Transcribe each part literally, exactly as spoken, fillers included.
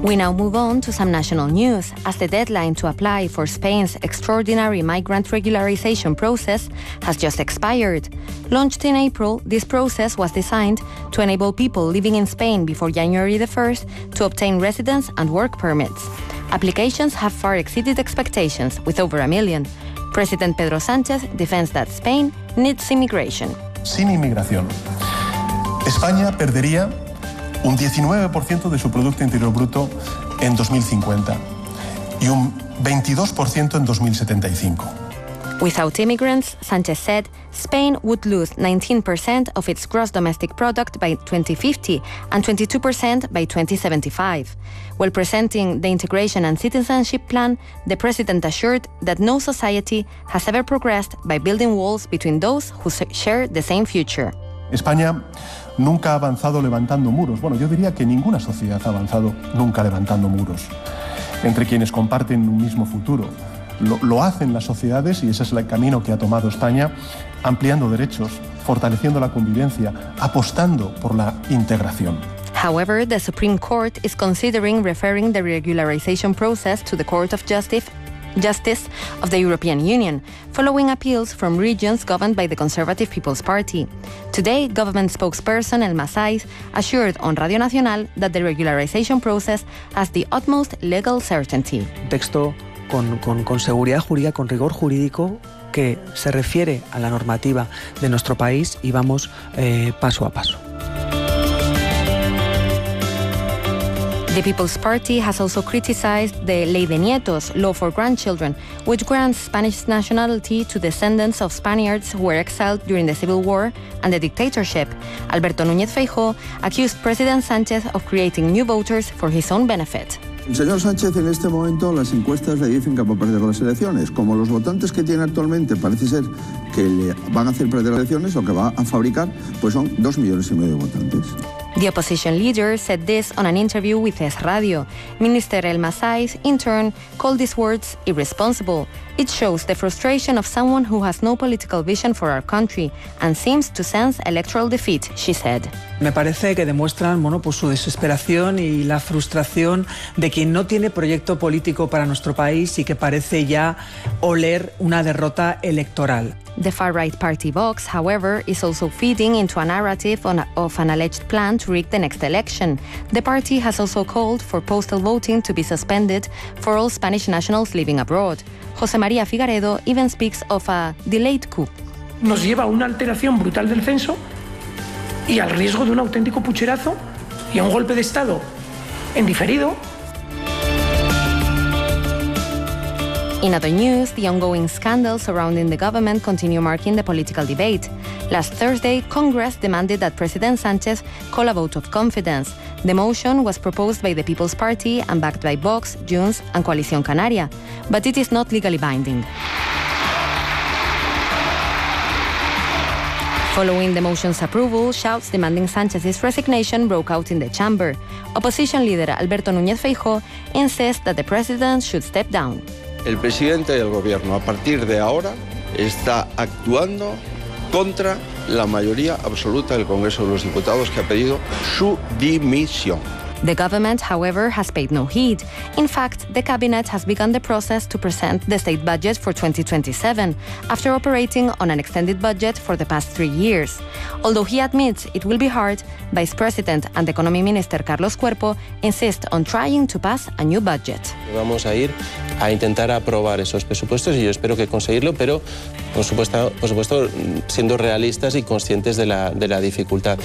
We now move on to some national news, as the deadline to apply for Spain's extraordinary migrant regularization process has just expired. Launched in April, this process was designed to enable people living in Spain before January the first to obtain residence and work permits. Applications have far exceeded expectations, with over a million. President Pedro Sánchez defends that Spain needs immigration. Sin inmigración, España perdería un diecinueve por ciento de su Producto Interior Bruto en dos mil cincuenta y un veintidós por ciento en dos mil setenta y cinco. Without immigrants, Sánchez said, Spain would lose nineteen percent of its gross domestic product by twenty fifty and twenty-two percent by twenty seventy-five. While presenting the Integration and Citizenship Plan, the president assured that no society has ever progressed by building walls between those who share the same future. España nunca ha avanzado levantando muros. Bueno, yo diría que ninguna sociedad ha avanzado nunca levantando muros entre quienes comparten un mismo futuro. Lo, lo hacen las sociedades y ese es el camino que ha tomado España, ampliando derechos, fortaleciendo la convivencia, apostando por la integración. However, the Supreme Court is considering referring the regularization process to the Court of Justice Justice of the European Union, following appeals from regions governed by the Conservative People's Party. Today, government spokesperson El Masais assured on Radio Nacional that the regularization process has the utmost legal certainty. Texto con, con, con seguridad jurídica, con rigor jurídico, que se refiere a la normativa de nuestro país y vamos eh, paso a paso. The People's Party has also criticized the Ley de Nietos, law for grandchildren, which grants Spanish nationality to descendants of Spaniards who were exiled during the Civil War and the dictatorship. Alberto Núñez Feijóo accused President Sánchez of creating new voters for his own benefit. El señor Sánchez en este momento las encuestas le dicen que va a perder las elecciones. Como los votantes que tiene actualmente parece ser que le van a hacer perder las elecciones, lo que va a fabricar pues son dos millones y medio de votantes. The opposition leader said this on an interview with Es Radio. Minister El Masais, in turn, called these words irresponsible. It shows the frustration of someone who has no political vision for our country and seems to sense electoral defeat, she said. Me parece que demuestran bueno, pues su desesperación y la frustración de quien no tiene proyecto político para nuestro país y que parece ya oler una derrota electoral. The far-right party Vox, however, is also feeding into a narrative on a, of an alleged plan to rig the next election. The party has also called for postal voting to be suspended for all Spanish nationals living abroad. José María Figaredo even speaks of a delayed coup. Nos lleva a una alteración brutal del censo y al riesgo de un auténtico pucherazo y a un golpe de Estado en diferido. In other news, the ongoing scandals surrounding the government continue marking the political debate. Last Thursday, Congress demanded that President Sánchez call a vote of confidence. The motion was proposed by the People's Party and backed by Vox, Junts and Coalición Canaria, but it is not legally binding. Following the motion's approval, shouts demanding Sánchez's resignation broke out in the chamber. Opposition leader Alberto Núñez Feijóo insists that the president should step down. El presidente del gobierno, a partir de ahora, está actuando contra la mayoría absoluta del Congreso de los Diputados, que ha pedido su dimisión. The government, however, has paid no heed. In fact, the cabinet has begun the process to present the state budget for twenty twenty-seven, after operating on an extended budget for the past three years. Although he admits it will be hard, Vice President and Economy Minister Carlos Cuerpo insist on trying to pass a new budget. Vamos a ir a intentar aprobar esos presupuestos y yo espero que conseguirlo, pero por supuesto, por supuesto siendo realistas y conscientes de la, de la dificultad.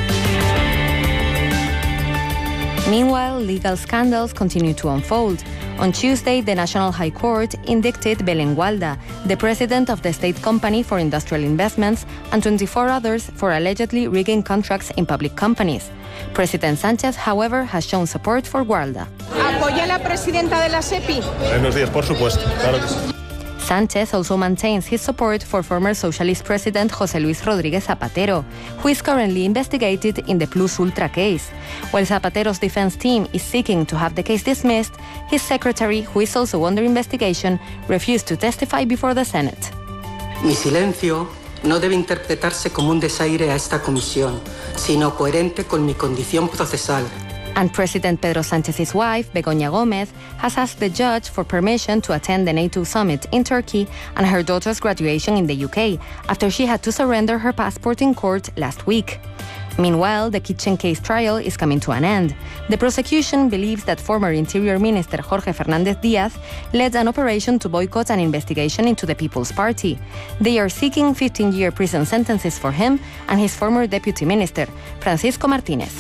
Meanwhile, legal scandals continue to unfold. On Tuesday, the National High Court indicted Belén Gualda, the president of the State Company for Industrial Investments, and twenty-four others for allegedly rigging contracts in public companies. President Sánchez, however, has shown support for Gualda. ¿Apoya a la presidenta de la SEPI? Buenos días, por supuesto, claro que sí. Sánchez also maintains his support for former Socialist President José Luis Rodríguez Zapatero, who is currently investigated in the Plus Ultra case. While Zapatero's defense team is seeking to have the case dismissed, his secretary, who is also under investigation, refused to testify before the Senate. Mi silencio no debe interpretarse como un desaire a esta comisión, sino coherente con mi condición procesal. And President Pedro Sánchez's wife, Begoña Gómez, has asked the judge for permission to attend the NATO summit in Turkey and her daughter's graduation in the U K after she had to surrender her passport in court last week. Meanwhile, the kitchen case trial is coming to an end. The prosecution believes that former Interior Minister Jorge Fernández Díaz led an operation to boycott an investigation into the People's Party. They are seeking fifteen-year prison sentences for him and his former Deputy Minister, Francisco Martínez.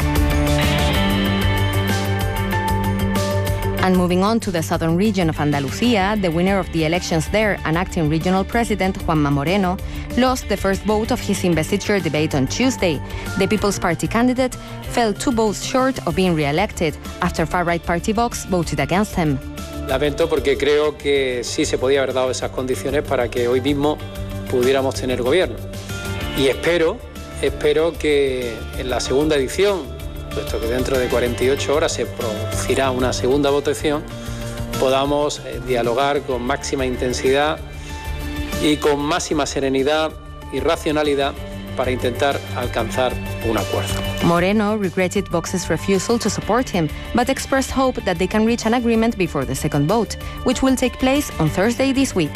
And moving on to the southern region of Andalusia, the winner of the elections there, an acting regional president, Juanma Moreno, lost the first vote of his investiture debate on Tuesday. The People's Party candidate fell two votes short of being re-elected after far-right party Vox voted against him. Lamento porque creo que sí se podía haber dado esas condiciones para que hoy mismo pudiéramos tener gobierno. Y espero, espero que en la segunda edición, puesto que dentro de cuarenta y ocho horas se producirá una segunda votación, podamos eh, dialogar con máxima intensidad y con máxima serenidad y racionalidad para intentar alcanzar un acuerdo. Moreno regretted Vox's refusal to support him, but expressed hope that they can reach an agreement before the second vote, which will take place on Thursday this week.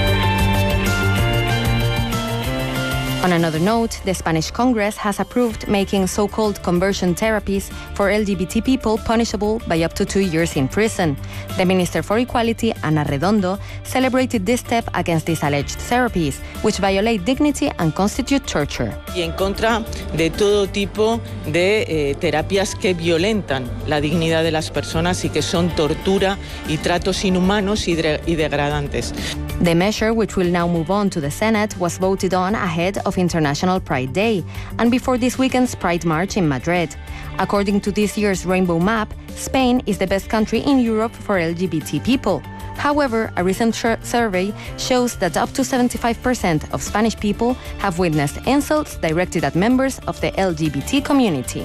On another note, the Spanish Congress has approved making so-called conversion therapies for L G B T people punishable by up to two years in prison. The Minister for Equality, Ana Redondo, celebrated this step against these alleged therapies, which violate dignity and constitute torture. Y en contra de todo tipo de eh, terapias que violentan la dignidad de las personas y que son tortura y tratos inhumanos y, de- y degradantes. The measure, which will now move on to the Senate, was voted on ahead of International Pride Day and before this weekend's Pride March in Madrid. According to this year's Rainbow Map, Spain is the best country in Europe for L G B T people. However, a recent survey shows that up to seventy-five percent of Spanish people have witnessed insults directed at members of the L G B T community.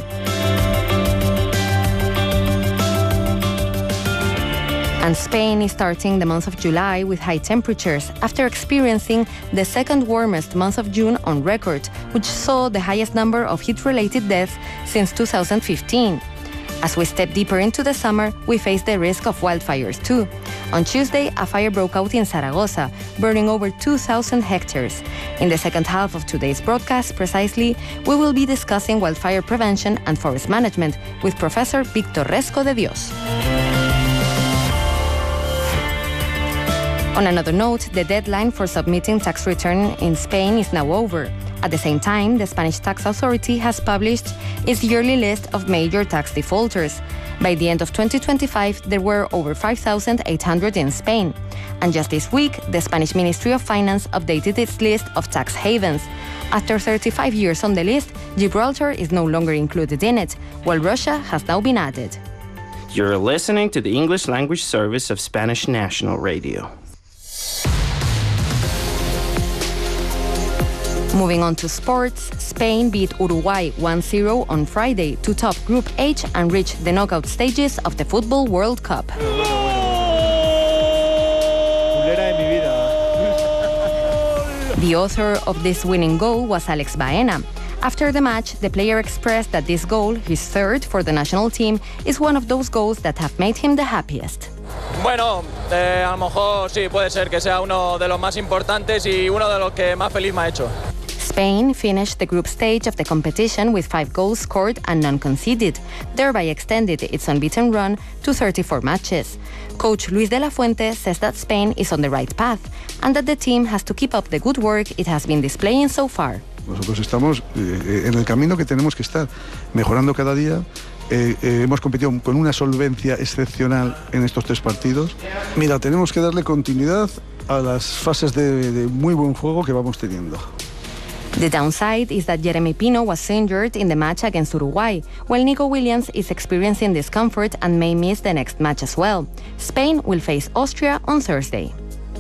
And Spain is starting the month of July with high temperatures after experiencing the second warmest month of June on record, which saw the highest number of heat-related deaths since two thousand fifteen. As we step deeper into the summer, we face the risk of wildfires too. On Tuesday, a fire broke out in Zaragoza, burning over two thousand hectares. In the second half of today's broadcast, precisely, we will be discussing wildfire prevention and forest management with Professor Víctor Resco de Dios. On another note, the deadline for submitting tax return in Spain is now over. At the same time, the Spanish Tax Authority has published its yearly list of major tax defaulters. By the end of twenty twenty-five, there were over five thousand eight hundred in Spain. And just this week, the Spanish Ministry of Finance updated its list of tax havens. After thirty-five years on the list, Gibraltar is no longer included in it, while Russia has now been added. You're listening to the English language service of Spanish National Radio. Moving on to sports, Spain beat Uruguay one zero on Friday to top Group H and reach the knockout stages of the Football World Cup. The author of this winning goal was Alex Baena. After the match, the player expressed that this goal, his third for the national team, is one of those goals that have made him the happiest. Bueno, eh, a lo mejor sí, puede ser que sea uno de los más importantes y uno de los que más feliz me ha hecho. Spain finished the group stage of the competition with five goals scored and none conceded, thereby extended its unbeaten run to thirty-four matches. Coach Luis de la Fuente says that Spain is on the right path and that the team has to keep up the good work it has been displaying so far. Nosotros estamos eh, en el camino que tenemos que estar, mejorando cada día. Eh, eh, hemos competido con una solvencia excepcional en estos tres partidos. Mira, tenemos que darle continuidad a las fases de, de muy buen juego que vamos teniendo. The downside is that Jeremy Pino was injured in the match against Uruguay, while Nico Williams is experiencing discomfort and may miss the next match as well. Spain will face Austria on Thursday.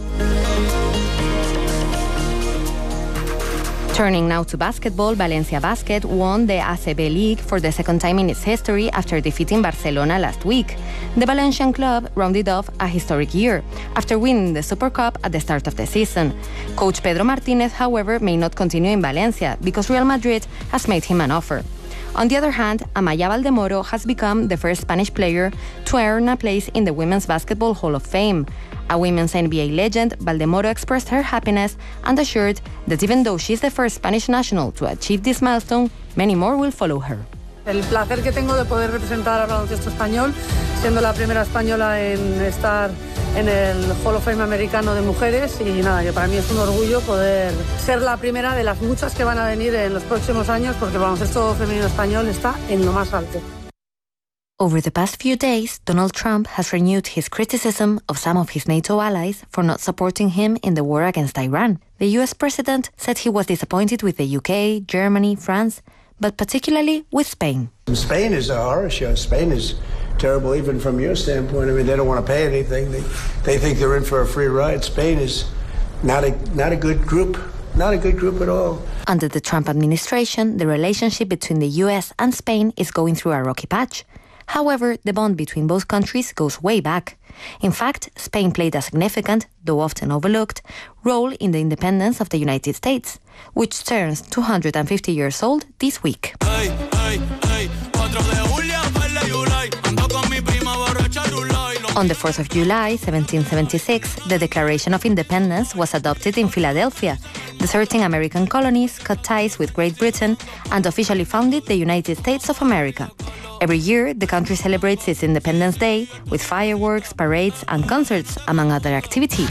Turning now to basketball, Valencia Basket won the A C B League for the second time in its history after defeating Barcelona last week. The Valencian club rounded off a historic year after winning the Super Cup at the start of the season. Coach Pedro Martínez, however, may not continue in Valencia because Real Madrid has made him an offer. On the other hand, Amaya Valdemoro has become the first Spanish player to earn a place in the Women's Basketball Hall of Fame. A women's N B A legend, Valdemoro expressed her happiness and assured that even though she's the first Spanish national to achieve this milestone, many more will follow her. El placer que tengo de poder representar al baloncesto español, siendo la primera española en estar en el Hall of Fame americano de mujeres, y nada, que para mí es un orgullo poder ser la primera de las muchas que van a venir en los próximos años, porque el baloncesto femenino español está en lo más alto. Over the past few days, Donald Trump has renewed his criticism of some of his NATO allies for not supporting him in the war against Iran. The U S president said he was disappointed with the U K, Germany, France, but particularly with Spain. Spain is a horror show. Spain is terrible even from your standpoint. I mean, they don't want to pay anything. They, they think they're in for a free ride. Spain is not a, not a good group. Not a good group at all. Under the Trump administration, the relationship between the U S and Spain is going through a rocky patch. However, the bond between both countries goes way back. In fact, Spain played a significant, though often overlooked, role in the independence of the United States, which turns two hundred fifty years old this week. Hey, hey, hey. On the fourth of July, seventeen seventy-six, the Declaration of Independence was adopted in Philadelphia. The thirteen American colonies cut ties with Great Britain and officially founded the United States of America. Every year, the country celebrates its Independence Day with fireworks, parades, and concerts, among other activities.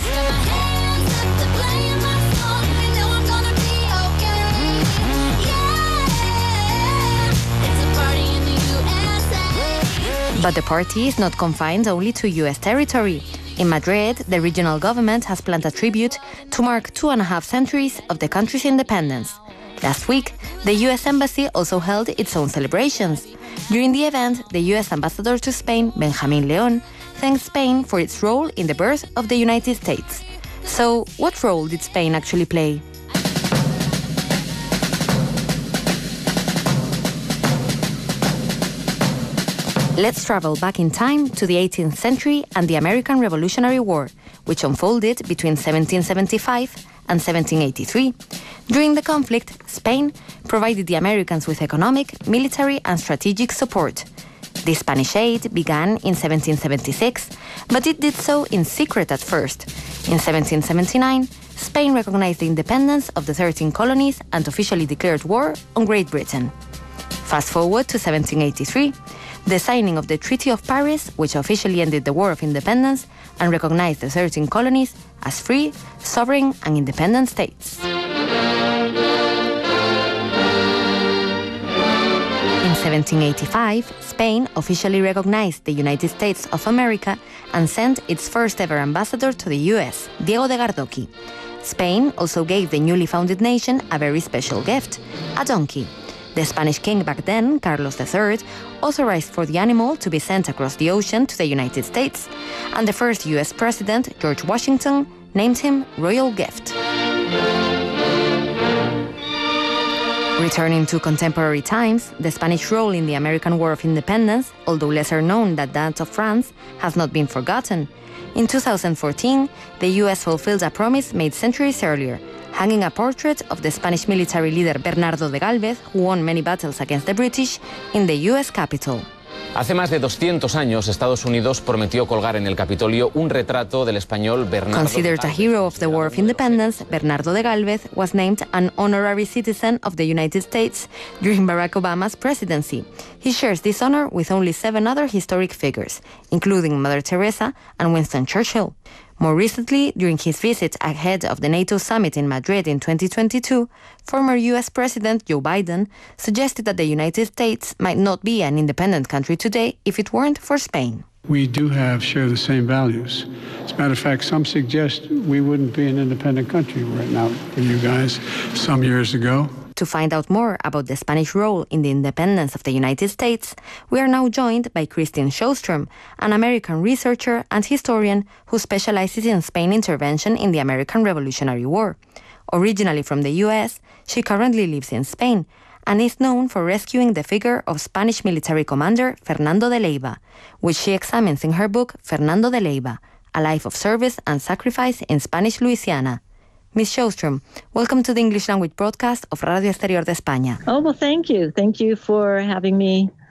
But the party is not confined only to U S territory. In Madrid, the regional government has planned a tribute to mark two and a half centuries of the country's independence. Last week, the U S Embassy also held its own celebrations. During the event, the U S Ambassador to Spain, Benjamín León, thanked Spain for its role in the birth of the United States. So, what role did Spain actually play? Let's travel back in time to the eighteenth century and the American Revolutionary War, which unfolded between seventeen seventy-five and seventeen eighty-three. During the conflict, Spain provided the Americans with economic, military, and strategic support. The Spanish aid began in seventeen seventy-six, but it did so in secret at first. In seventeen seventy-nine, Spain recognized the independence of the thirteen colonies and officially declared war on Great Britain. Fast forward to seventeen eighty-three, the signing of the Treaty of Paris, which officially ended the War of Independence and recognized the thirteen colonies as free, sovereign, and independent states. In seventeen eighty-five, Spain officially recognized the United States of America and sent its first ever ambassador to the U S, Diego de Gardoqui. Spain also gave the newly founded nation a very special gift, a donkey. The Spanish king back then, Carlos the Third, authorized for the animal to be sent across the ocean to the United States, and the first U S president, George Washington, named him Royal Gift. Returning to contemporary times, the Spanish role in the American War of Independence, although lesser known than that of France, has not been forgotten. In two thousand fourteen, the U S fulfilled a promise made centuries earlier, hanging a portrait of the Spanish military leader Bernardo de Galvez, who won many battles against the British, in the U S Capitol. Hace más de doscientos años, Estados Unidos prometió colgar en el Capitolio un retrato del español Bernardo. Considered a hero of the War of Independence, Bernardo de Galvez was named an honorary citizen of the United States during Barack Obama's presidency. He shares this honor with only seven other historic figures, including Mother Teresa and Winston Churchill. More recently, during his visit ahead of the NATO summit in Madrid in twenty twenty-two, former U S President Joe Biden suggested that the United States might not be an independent country today if it weren't for Spain. We do have, share the same values. As a matter of fact, some suggest we wouldn't be an independent country right now for you guys some years ago. To find out more about the Spanish role in the independence of the United States, we are now joined by Christine Sjostrom, an American researcher and historian who specializes in Spain intervention in the American Revolutionary War. Originally from the U S, she currently lives in Spain and is known for rescuing the figure of Spanish military commander Fernando de Leyva, which she examines in her book Fernando de Leyva, A Life of Service and Sacrifice in Spanish Louisiana. Miss Sjöström, welcome to the English language broadcast of Radio Exterior de España. Oh, well, thank you. Thank you for having me